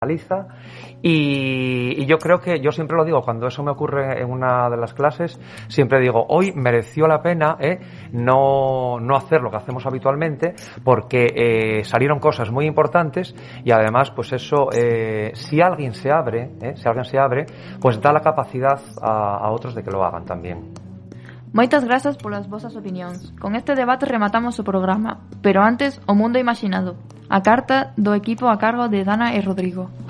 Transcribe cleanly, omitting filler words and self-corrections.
analiza y yo creo que, yo siempre lo digo, cuando eso me ocurre en una de las clases, siempre digo, hoy mereció la pena no hacer lo que hacemos habitualmente porque salieron cosas muy importantes y además pues eso, si alguien se abre, pues da la capacidad a otros de que lo hagan también. Moitas grazas polas vosas opinións. Con este debate rematamos o programa, pero antes o mundo imaginado. A carta do equipo a cargo de Dana e Rodrigo.